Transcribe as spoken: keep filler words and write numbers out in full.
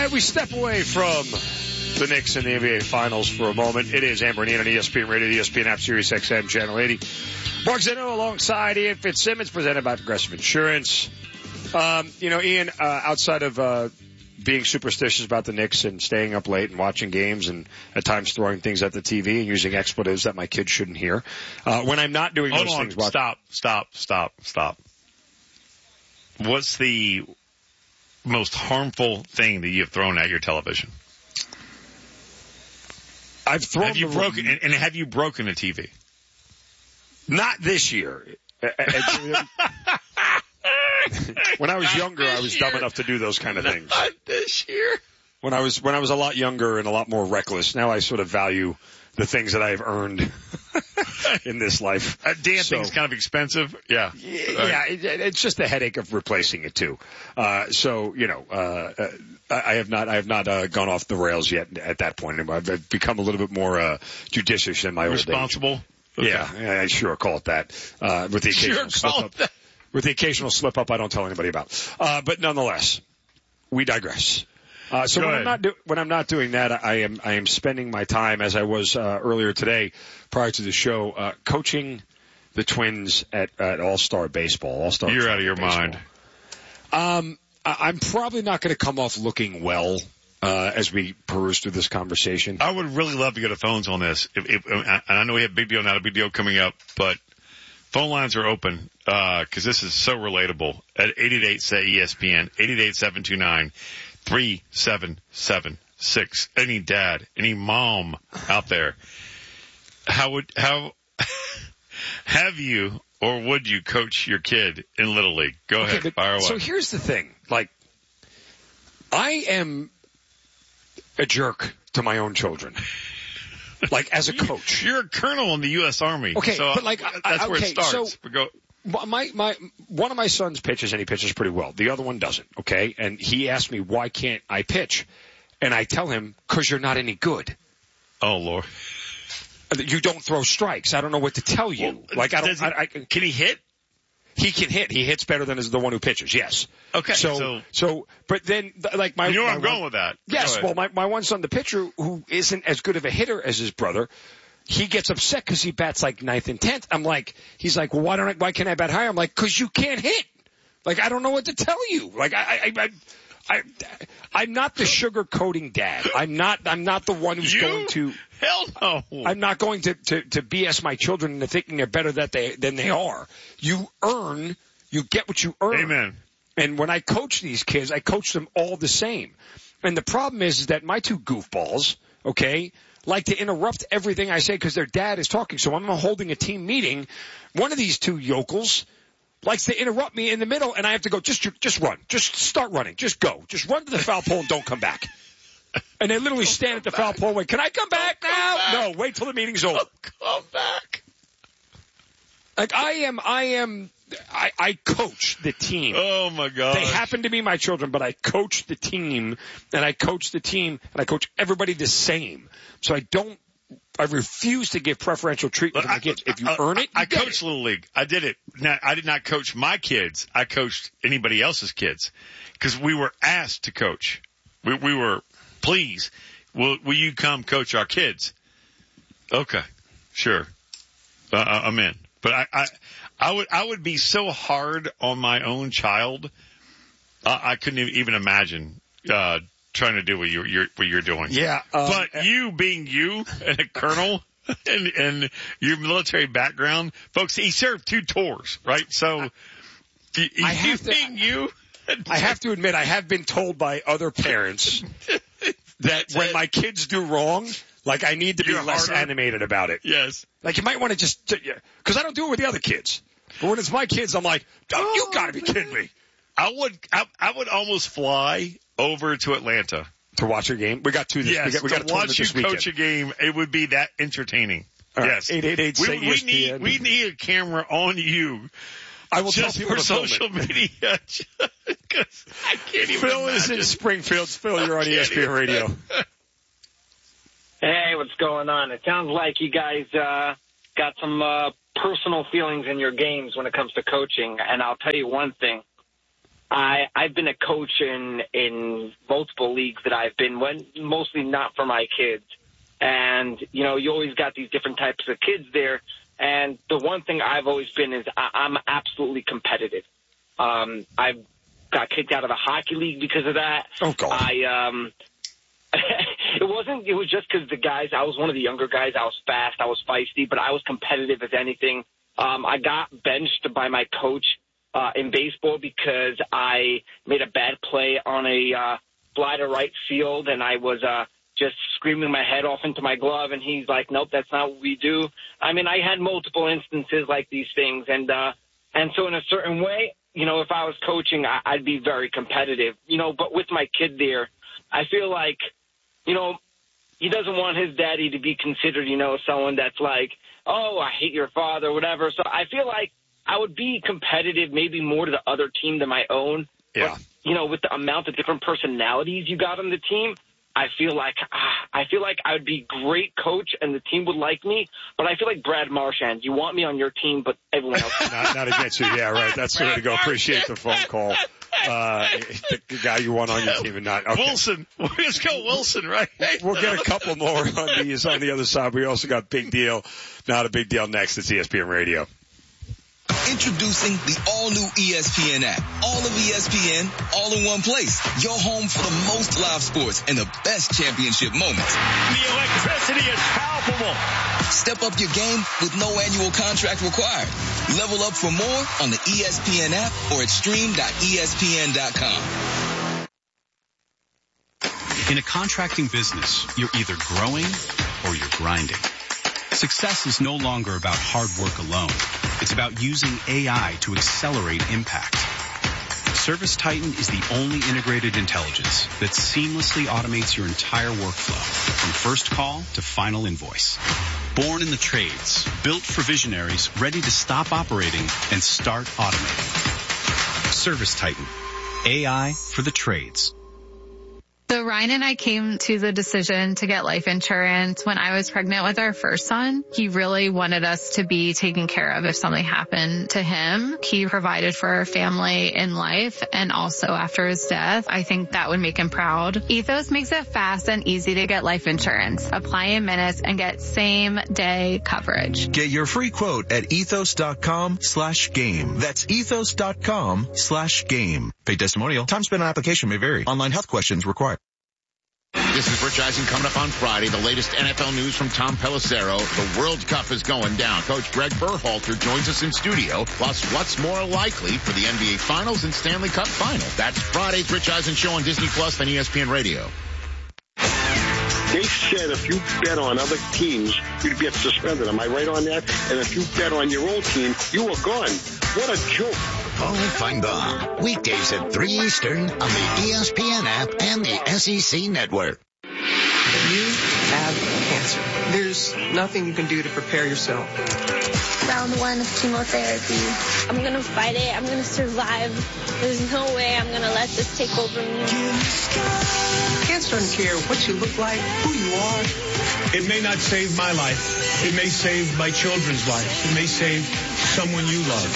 right, we step away from the Knicks and the N B A Finals for a moment. It is Amber and Ian on E S P N Radio, the E S P N app, Sirius X M, Channel eighty. Mark Zeno alongside Ian Fitzsimmons, presented by Progressive Insurance. Um, you know, Ian, uh, outside of uh, being superstitious about the Knicks and staying up late and watching games and at times throwing things at the T V and using expletives that my kids shouldn't hear, uh, when I'm not doing Hold those on, things... Watch- stop, stop, stop, stop. What's the most harmful thing that you've thrown at your television? I've thrown have you the broken and, and have you broken a T V? Not this year. When I was younger, I was dumb enough to do those kind of things. Not this year. When I was when I was a lot younger and a lot more reckless, now I sort of value the things that I've earned in this life. A damn so, thing's kind of expensive. Yeah. Yeah, it, it's just the headache of replacing it too. Uh, so, you know, uh, I have not, I have not, uh, gone off the rails yet at that point. I've become a little bit more, uh, judicious in my old age. Responsible? Okay. Yeah, I sure call it that. Uh, with the occasional sure slip up. That. With the occasional slip up I don't tell anybody about. Uh, but nonetheless, we digress. Uh, so Go when ahead. I'm not do- when I'm not doing that, I am I am spending my time, as I was uh, earlier today, prior to the show, uh, coaching the Twins at, at All Star Baseball. All Star. You're out of your baseball. mind. Um, I- I'm probably not going to come off looking well uh, as we peruse through this conversation. I would really love to get a phones on this. If, if, and I know we have big deal, not a big deal coming up, but phone lines are open because uh, this is so relatable at eight eight eight, say E S P N, eight eight eight, seven two nine, three seven seven six. Any dad, any mom out there, how would, how, have you or would you coach your kid in Little League? Go okay, ahead, fire away. So here's the thing. Like, I am a jerk to my own children. Like, as a coach. You're a colonel in the U S Army. Okay, so but like, that's I, where okay, it starts. So, but go. My, my, one of my sons pitches and he pitches pretty well. The other one doesn't, okay? And he asked me, why can't I pitch? And I tell him, cause you're not any good. Oh, Lord. You don't throw strikes. I don't know what to tell you. Well, like, I don't, he, I, I, can he hit? He can hit. He hits better than the one who pitches, yes. Okay. So, so, so but then, like my, you know where my I'm one, going with that. Yes. Well, my, my one son, the pitcher, who isn't as good of a hitter as his brother, he gets upset because he bats like ninth and tenth. I'm like, he's like, well, why don't I, why can't I bat higher? I'm like, cause you can't hit. Like, I don't know what to tell you. Like, I, I, I, I I'm not the sugar-coating dad. I'm not, I'm not the one who's you? going to, Hell no. I'm not going to, to, to B S my children into thinking they're better that they, than they are. You earn, you get what you earn. Amen. And when I coach these kids, I coach them all the same. And the problem is, is that my two goofballs, okay, like to interrupt everything I say because their dad is talking. So I'm holding a team meeting. One of these two yokels likes to interrupt me in the middle, and I have to go, just just run. Just start running. Just go. Just run to the foul pole and don't come back. And they literally stand at the foul pole and wait, can I come back don't now? Come back. No, wait till the meeting's over. Don't come back. Like, I am, I am, I, I coach the team. Oh, my God. They happen to be my children, but I coach the team, and I coach the team, and I coach everybody the same. So I don't, I refuse to give preferential treatment to my kids. If you I, earn it, you I get coached it. Little League. I did it. Now, I did not coach my kids. I coached anybody else's kids because we were asked to coach. We, we were, please, will, will you come coach our kids? Okay, sure. Uh, I'm in. But I, I, I would, I would be so hard on my own child. Uh, I couldn't even imagine, uh, trying to do what you're, you're what you're doing. Yeah. Um, but you being you and a colonel and, and your military background, folks, he served two tours, right? So I, you, I you have to, being you. I have to admit, I have been told by other parents that when my kids do wrong, like I need to be You're less harder. animated about it. Yes. Like you might want to just, because I don't do it with the other kids. But when it's my kids, I'm like, oh, you gotta be kidding me. I would, I, I would almost fly over to Atlanta To watch a game? We got two this Yes, we got, we got to a watch you this weekend. coach a game, it would be that entertaining. All right, Yes. eight eight eight, we, say we E S P N. need, we need a camera on you. I will Just tell people for to film social it. media. Because I can't even Phil is imagine. in Springfield. Phil, you're on E S P N Radio. Hey, what's going on? It sounds like you guys uh, got some uh, personal feelings in your games when it comes to coaching. And I'll tell you one thing. I, I've been a coach in, in multiple leagues that I've been, when, mostly not for my kids. And, you know, you always got these different types of kids there. And the one thing I've always been is I, I'm absolutely competitive. Um, I've got kicked out of the hockey league because of that. Oh, God. I, um, it wasn't, it was just because the guys, I was one of the younger guys. I was fast, I was feisty, but I was competitive as anything. Um, I got benched by my coach uh, in baseball because I made a bad play on a uh, fly to right field, and I was uh, just screaming my head off into my glove, and he's like, nope, that's not what we do. I mean, I had multiple instances like these things, and uh, and so in a certain way, you know, if I was coaching, I- I'd be very competitive, you know, but with my kid there, I feel like, you know, he doesn't want his daddy to be considered, you know, someone that's like, oh, I hate your father, whatever. So I feel like I would be competitive maybe more to the other team than my own. Yeah. But, you know, with the amount of different personalities you got on the team, I feel like ah, I feel like I would be a great coach and the team would like me. But I feel like Brad Marchand, you want me on your team, but everyone else. not, not against you. Yeah, right. That's the way to go. Appreciate the phone call. Uh, the, the guy you want on your team and not. Okay. Wilson. Let's go Wilson, right? We'll get a couple more on these on the other side. We also got Big Deal, Not a Big Deal next. It's E S P N Radio. Introducing the all-new E S P N app. All of E S P N, all in one place. Your home for the most live sports and the best championship moments. The electricity is palpable. Step up your game with no annual contract required. Level up for more on the E S P N app or at stream dot E S P N dot com. In a contracting business, you're either growing or you're grinding. Success is no longer about hard work alone. It's about using A I to accelerate impact. ServiceTitan is the only integrated intelligence that seamlessly automates your entire workflow, from first call to final invoice. Born in the trades, built for visionaries ready to stop operating and start automating. ServiceTitan, A I for the trades. So Ryan and I came to the decision to get life insurance when I was pregnant with our first son. He really wanted us to be taken care of if something happened to him. He provided for our family in life and also after his death. I think that would make him proud. Ethos makes it fast and easy to get life insurance. Apply in minutes and get same day coverage. Get your free quote at ethos.com slash game. That's ethos.com slash game. Paid testimonial. Time spent on application may vary. Online health questions required. This is Rich Eisen coming up on Friday. The latest N F L news from Tom Pelissero. The World Cup is going down. Coach Greg Berhalter joins us in studio. Plus, what's more likely for the N B A Finals and Stanley Cup Final? That's Friday's Rich Eisen Show on Disney Plus and E S P N Radio. They said if you bet on other teams, you'd get suspended. Am I right on that? And if you bet on your own team, you were gone. What a joke. Paul Feinbaum, weekdays at three Eastern on the E S P N app and the S E C network. You have cancer. There's nothing you can do to prepare yourself. Round one of chemotherapy. I'm going to fight it. I'm going to survive. There's no way I'm going to let this take over me. Cancer doesn't care what you look like, who you are. It may not save my life. It may save my children's lives. It may save someone you love.